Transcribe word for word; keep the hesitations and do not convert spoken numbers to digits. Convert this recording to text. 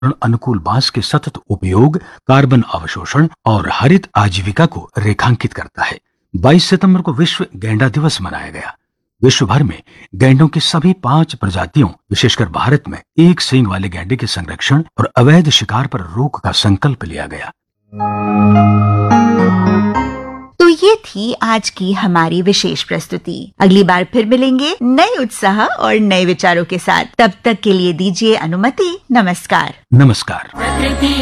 अनुकूल बांस के सतत उपयोग, कार्बन अवशोषण और हरित आजीविका को रेखांकित करता है। बाईस सितंबर को विश्व गैंडा दिवस मनाया गया। विश्व भर में गैंडों की सभी पांच प्रजातियों, विशेषकर भारत में एक सींग वाले गैंडे के संरक्षण और अवैध शिकार पर रोक का संकल्प लिया गया। तो ये थी आज की हमारी विशेष प्रस्तुति। अगली बार फिर मिलेंगे नए उत्साह और नए विचारों के साथ। तब तक के लिए दीजिए अनुमति। नमस्कार। नमस्कार।